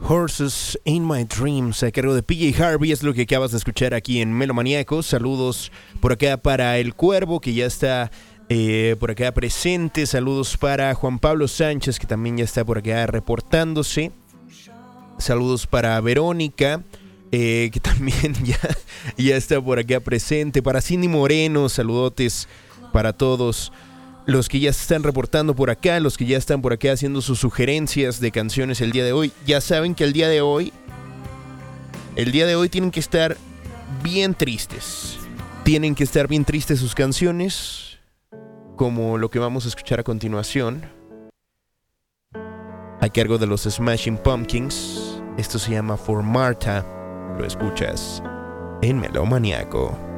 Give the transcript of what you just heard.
Horses in My Dreams a cargo de PJ Harvey es lo que acabas de escuchar aquí en Melomaniaco. Saludos por acá para El Cuervo, que ya está por acá presente. Saludos para Juan Pablo Sánchez, que también ya está por acá reportándose. Saludos para Verónica, que también ya está por acá presente. Para Cindy Moreno, saludotes para todos los que ya se están reportando por acá, los que ya están por acá haciendo sus sugerencias de canciones el día de hoy. Ya saben que el día de hoy tienen que estar bien tristes. Tienen que estar bien tristes sus canciones, como lo que vamos a escuchar a continuación, a cargo de los Smashing Pumpkins. Esto se llama For Martha. Lo escuchas en Melomaniaco.